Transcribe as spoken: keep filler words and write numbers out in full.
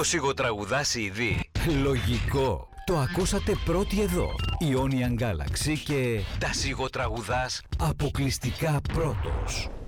Το σιγοτραγουδάς ήδη? Λογικό. Το ακούσατε πρώτοι εδώ. Ionian Galaxy και... Τα σιγοτραγουδάς αποκλειστικά πρώτος.